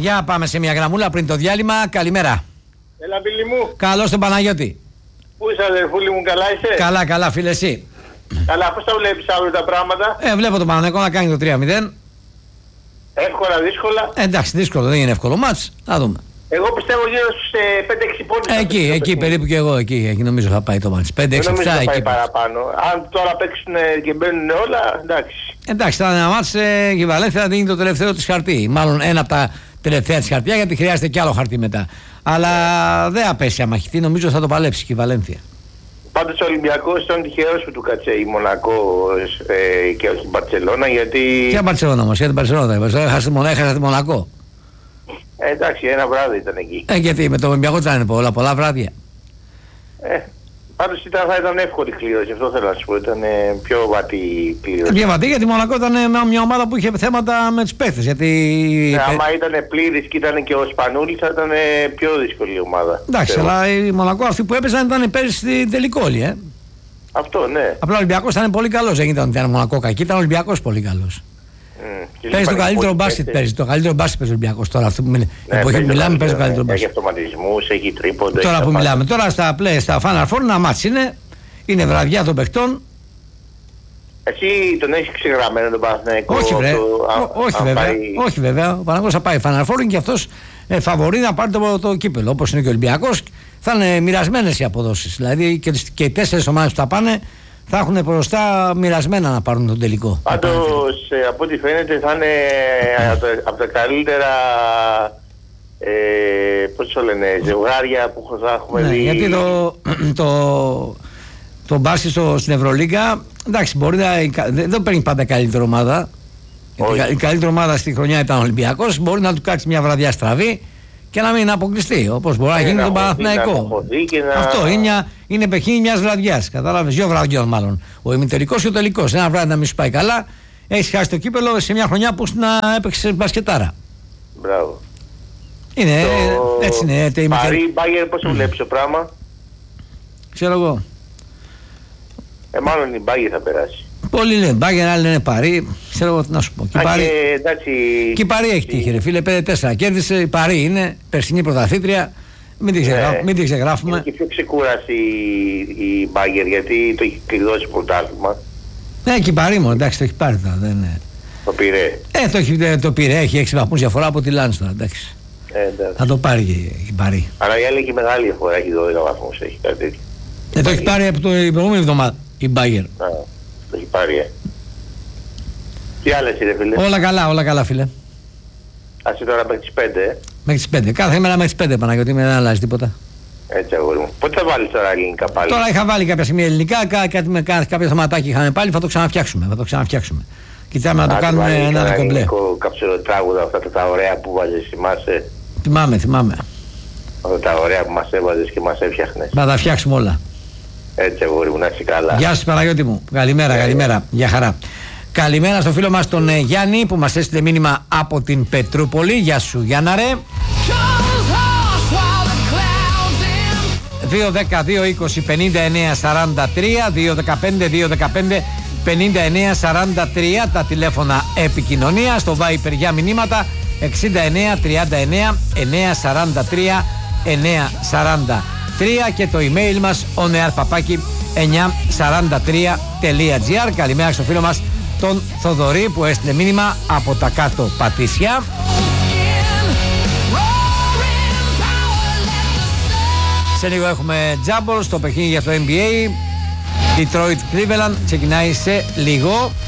Για πάμε σε μια γραμμούλα πριν το διάλειμμα. Καλημέρα. Έλα, φίλη μου. Καλώς τον Παναγιώτη. Πού είσαι, αδερφούλη μου, καλά είσαι? Καλά, καλά, φίλε, εσύ? Καλά, πώς τα βλέπεις αύριο τα πράγματα? Βλέπω τον Παναγιώτο να κάνει το 3-0. Εύκολα, δύσκολα. Εντάξει, δύσκολο, δεν είναι εύκολο μάτς. Θα δούμε. Εγώ πιστεύω γύρω στους 5-6 πόντους. Εκεί περίπου και εγώ, εκεί νομίζω θα πάει το μάτς. 5-6-7 δεν νομίζω θα εκεί. πάει παραπάνω. Αν τώρα παίξουν και μπαίνουν όλα, εντάξει. Εντάξει, θα είναι ένα μάτς και η Βαλένθια θα δίνει το τελευταίο της χαρτί. Μάλλον ένα από τα τελευταία της χαρτιά, γιατί χρειάζεται κι άλλο χαρτί μετά. Αλλά δεν απέσει άμα χυθεί, νομίζω θα το παλέψει και η Βαλένθια. Πάντως ο Ολυμπιακός ήταν τυχερός που του κάτσε η Μονακό και όχι η Μπαρτσελώνα, γιατί... Ποια Μπαρτσελώνα όμως, για την Μπαρτσελώνα, έχασε τη Μονακό. Εντάξει, ένα βράδυ ήταν εκεί. Γιατί με το Ολυμπιακό ήταν πολλά βράδια. Πάντως θα ήταν εύκολη κλήρωση, αυτό θέλω να σου πω, ήταν πιο βατή κλήρωση. Πιο βατή, γιατί η Μονακό ήταν μια ομάδα που είχε θέματα με τους παίχτες. Γιατί... άμα ήταν πλήρης και ήταν και ο Σπανούλης θα ήταν πιο δύσκολη η ομάδα. Εντάξει, αλλά η Μονακό αυτοί που έπαιζαν ήταν πέρυσι στην τελικό όλοι, Αυτό, ναι. Απλά ο Ολυμπιακός ήταν πολύ καλός, δεν ήταν Μονακό κακή, ήταν ο Ολυμπιακός πολύ καλός. Παίζει το καλύτερο μπάσκετ πέρυσι, το καλύτερο μπάσκετ παίζει ο Ολυμπιακός τώρα. Αυτή που μιλάμε παίζει το καλύτερο μπάσκετ. Έχει αυτοματισμούς, έχει τρίποντα. Τώρα που μιλάμε, τώρα στα Final Four ένα μάτς είναι βραδιά των παιχτών. Εσύ τον έχεις ξεγραμμένο τον Παναθηναϊκό? Όχι βέβαια, ο Παναθηναϊκός θα πάει Final Four και αυτός φαβορεί να πάρει το κύπελο, όπως είναι και ο Ολυμπιακός. Θα είναι μοιρασμένες οι αποδόσεις, δηλαδή και οι 4 ομάδες που θα πάνε θα έχουν μπροστά μοιρασμένα να πάρουν τον τελικό. Πάντως από ό,τι φαίνεται θα είναι από τα καλύτερα πώς το λένε, ζευγάρια που θα έχουμε δει. Γιατί το μπάσκετ στην Ευρωλίγκα, εντάξει, μπορεί δεν παίρνει πάντα καλύτερη ομάδα. Η καλύτερη ομάδα στη χρονιά ήταν ο Ολυμπιακός, μπορεί να του κάτσει μια βραδιά στραβή και να μην αποκλειστεί, όπως μπορεί να γίνει τον Παναθηναϊκό. Αυτό είναι παιχνίδι μιας βραδιάς. Κατάλαβες, 2 βραδιών μάλλον. Ο ημιτελικός και ο τελικός. Ένα βράδυ να μην σου πάει καλά, έχεις χάσει το κύπελο σε μια χρονιά που να έπαιξες μπασκετάρα. Μπράβο. Έτσι είναι. Παρί, Μπάγερ, πώς το βλέπεις το πράγμα? Ξέρω εγώ. Μάλλον η Μπάγερ θα περάσει. Πολλοί λένε Μπάγερ, άλλοι λένε Παρί. Ξέρω εγώ τι να σου πω. Και η Παρί έχει τύχει, ρε φίλε. 5-4 κέρδισε. Η Παρί είναι περσινή πρωταθλήτρια. Μην την ξεγράφουμε. Είναι και πιο ξεκούραση η Μπάγερ, γιατί το έχει κλειδώσει πρωτάθλημα. Ναι, και η Παρί μόνο, εντάξει, το έχει πάρει τώρα. Το πήρε. Το πήρε, έχει 6 βαθμούς διαφορά από τη Λάνς τώρα, εντάξει. Θα το πάρει η Παρί. Αλλά η άλλη έχει μεγάλη διαφορά, έχει 12 βαθμούς, έχει κάτι τέτοιο. Το έχει πάρει από την προηγούμενη εβδομάδα η Μπάγερ. Το έχει πάρει, Τι άλλες είναι, φίλε? Όλα καλά, φίλε. Ας τώρα μέχρι τις 5, Μέχρι τις 5. Κάθε μέρα μέχρι τις 5, Παναγιώτη, δεν αλλάζει τίποτα. Έτσι, αγόρι μου. Πότε θα βάλεις τώρα ελληνικά πάλι? Τώρα είχα βάλει κάποια σημεία ελληνικά, κάποια θεματάκια είχαμε πάλι, θα το ξαναφτιάξουμε. Κοιτάμε να το κάνουμε ένα κομπλέ. Ένα καψεροτράγουδα, αυτά τα ωραία που βάζεις, θυμάσαι? Θυμάμαι. Αυτά τα ωραία που μας έβαζες και μας έφτιαχνες. Θα τα φτιάξουμε όλα. Έτσι, αγόρι μου, να είσαι καλά. Γεια σας, Παναγιώτη μου. Καλημέρα. Γεια χαρά. Καλημέρα στο φίλο μας τον Γιάννη που μας έστειλε μήνυμα από την Πετρούπολη. Γεια σου, Γιάννα, ρε. 2-10-2-20-59-43 2-15-2-15-59-43 τα τηλέφωνα επικοινωνία. Στο Viper για μηνύματα 69-39-943 943 και το email μας onearpapaki943.gr. Καλημέρα στο φίλο μας τον Θοδωρή που έστειλε μήνυμα από τα κάτω Πατήσια. Σε λίγο έχουμε τζάμπολ στο παιχνίδι για το NBA. Detroit Cleveland ξεκινάει σε λίγο.